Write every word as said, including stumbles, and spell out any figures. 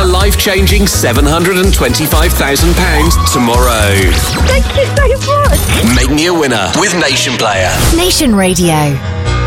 life-changing seven hundred twenty-five thousand pounds tomorrow. Thank you so much. Make me a winner with Nation Player. Nation Radio.